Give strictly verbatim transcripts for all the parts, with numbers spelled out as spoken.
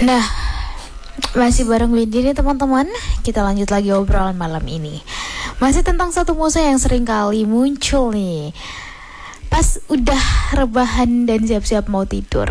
Nah, masih bareng Windy nih teman-teman. Kita lanjut lagi obrolan malam ini. Masih tentang satu musuh yang sering kali muncul nih pas udah rebahan dan siap-siap mau tidur,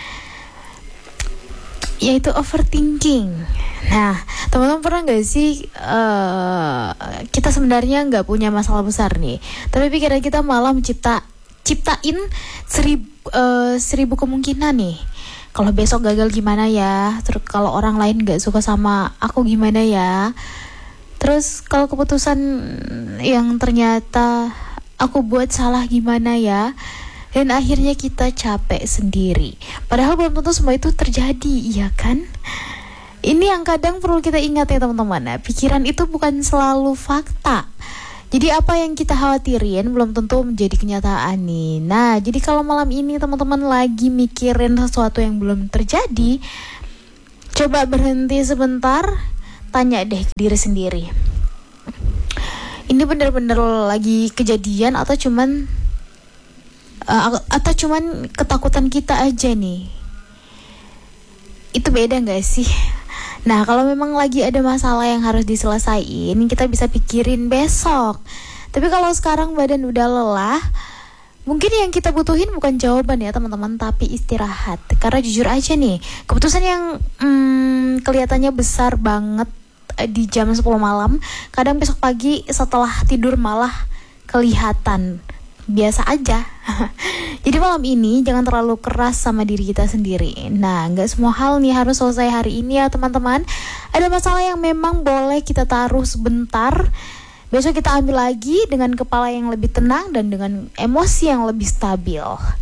yaitu overthinking. Nah, teman-teman pernah gak sih uh, kita sebenarnya gak punya masalah besar nih, tapi pikiran kita malah mencipta ciptain seribu, uh, seribu kemungkinan nih. Kalau besok gagal gimana ya? Terus kalau orang lain gak suka sama aku gimana ya? Terus kalau keputusan yang ternyata aku buat salah gimana ya? Dan akhirnya kita capek sendiri. Padahal belum tentu semua itu terjadi, iya kan? Ini yang kadang perlu kita ingat ya teman-teman. Nah, pikiran itu bukan selalu fakta. Jadi apa yang kita khawatirin belum tentu menjadi kenyataan nih. Nah, jadi kalau malam ini teman-teman lagi mikirin sesuatu yang belum terjadi, coba berhenti sebentar, tanya deh ke diri sendiri. Ini benar-benar lagi kejadian atau cuman uh, atau cuman ketakutan kita aja nih? Itu beda gak sih? Nah, kalau memang lagi ada masalah yang harus diselesaikan, kita bisa pikirin besok. Tapi kalau sekarang badan udah lelah, mungkin yang kita butuhin bukan jawaban ya teman-teman, tapi istirahat. Karena jujur aja nih, keputusan yang hmm, kelihatannya besar banget di jam sepuluh malam, kadang besok pagi setelah tidur malah kelihatan biasa aja. Jadi malam ini jangan terlalu keras sama diri kita sendiri. Nah, gak semua hal nih harus selesai hari ini ya teman-teman. Ada masalah yang memang boleh kita taruh sebentar, besok kita ambil lagi dengan kepala yang lebih tenang dan dengan emosi yang lebih stabil.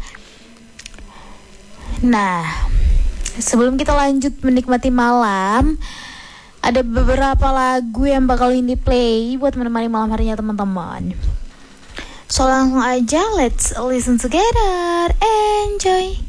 Nah, sebelum kita lanjut menikmati malam, ada beberapa lagu yang bakal ini play buat menemani malam harinya teman-teman. So langsung aja, let's listen together, enjoy.